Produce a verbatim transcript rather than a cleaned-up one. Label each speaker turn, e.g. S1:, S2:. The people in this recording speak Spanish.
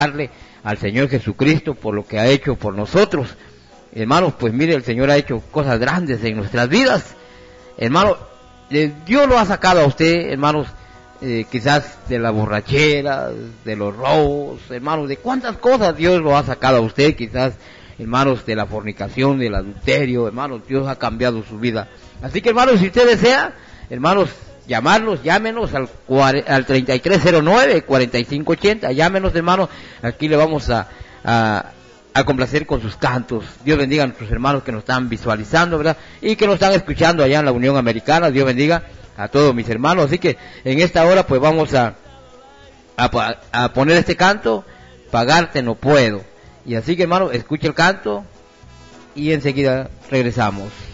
S1: darle al Señor Jesucristo por lo que ha hecho por nosotros. Hermanos, pues mire, el Señor ha hecho cosas grandes en nuestras vidas. Hermano, eh, Dios lo ha sacado a usted, hermanos, eh, quizás de la borrachera, de los robos, hermanos, de cuántas cosas Dios lo ha sacado a usted, quizás, hermanos, de la fornicación, del adulterio, hermanos, Dios ha cambiado su vida. Así que, hermanos, si usted desea, hermanos, llamarnos, llámenos al, al treinta y tres cero nueve, cuarenta y cinco ochenta, llámenos, hermanos, aquí le vamos a, a, a complacer con sus cantos. Dios bendiga a nuestros hermanos que nos están visualizando, ¿verdad? Y que nos están escuchando allá en la Unión Americana. Dios bendiga a todos mis hermanos. Así que en esta hora pues vamos a, a, a poner este canto, Pagarte no puedo. Y así que, hermanos, escuche el canto y enseguida regresamos.